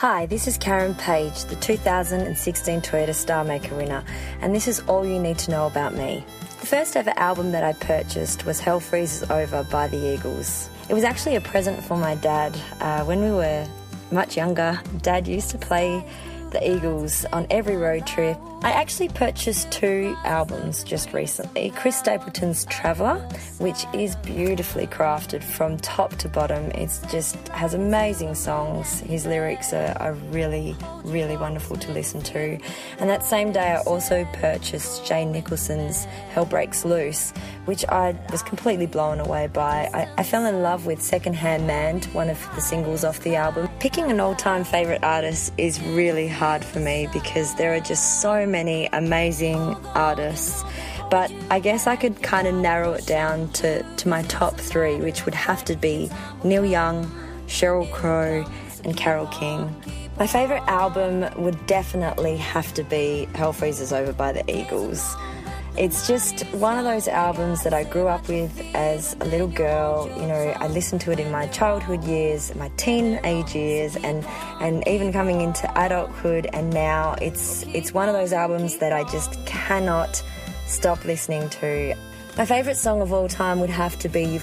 Hi, this is Karen Page, the 2016 Toyota Star Maker winner, and this is all you need to know about me. The first ever album that I purchased was Hell Freezes Over by the Eagles. It was actually a present for my dad. When we were much younger, Dad used to play the Eagles on every road trip. I actually purchased 2 albums just recently. Chris Stapleton's Traveller, which is beautifully crafted from top to bottom. It just has amazing songs. His lyrics are really, really wonderful to listen to. And that same day I also purchased Jane Nicholson's Hell Breaks Loose, which I was completely blown away by. I fell in love with Secondhand Man, one of the singles off the album. Picking an all-time favourite artist is really hard for me because there are just so many amazing artists, but I guess I could kind of narrow it down to my top 3, which would have to be Neil Young, Sheryl Crow and Carole King. My favourite album would definitely have to be Hell Freezes Over by the Eagles. It's just one of those albums that I grew up with as a little girl. You know, I listened to it in my childhood years, my teenage years, and even coming into adulthood, and now it's one of those albums that I just cannot stop listening to. My favourite song of all time would have to be